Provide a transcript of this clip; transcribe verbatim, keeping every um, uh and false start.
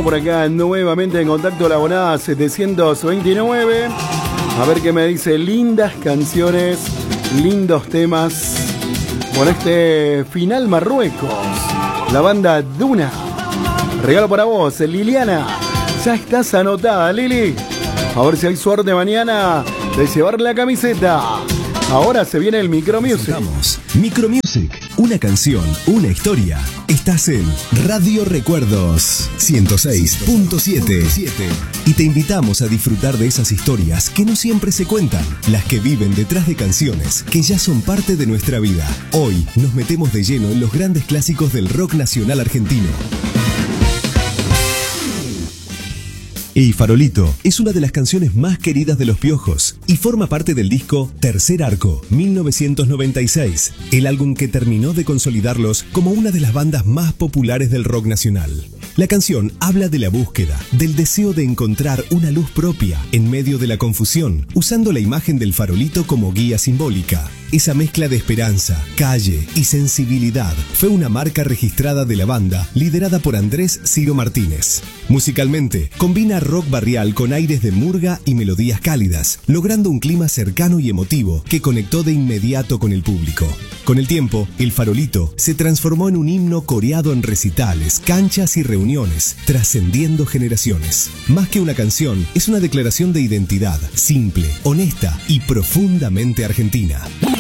Estamos por acá nuevamente en contacto, la abonada setecientos veintinueve. A ver qué me dice. Lindas canciones, lindos temas. Con este final Marruecos, la banda Duna. Regalo para vos, Liliana. Ya estás anotada, Lili. A ver si hay suerte mañana de llevar la camiseta. Ahora se viene el Micro Music. Micro Music, una canción, una historia. Estás en Radio Recuerdos ciento seis punto siete y te invitamos a disfrutar de esas historias que no siempre se cuentan, las que viven detrás de canciones que ya son parte de nuestra vida. Hoy nos metemos de lleno en los grandes clásicos del rock nacional argentino. El Farolito es una de las canciones más queridas de Los Piojos y forma parte del disco Tercer Arco, mil novecientos noventa y seis, el álbum que terminó de consolidarlos como una de las bandas más populares del rock nacional. La canción habla de la búsqueda, del deseo de encontrar una luz propia en medio de la confusión, usando la imagen del farolito como guía simbólica. Esa mezcla de esperanza, calle y sensibilidad fue una marca registrada de la banda, liderada por Andrés Ciro Martínez. Musicalmente, combina rock barrial con aires de murga y melodías cálidas, logrando un clima cercano y emotivo que conectó de inmediato con el público. Con el tiempo, El Farolito se transformó en un himno coreado en recitales, canchas y reuniones, trascendiendo generaciones. Más que una canción, es una declaración de identidad, simple, honesta y profundamente argentina.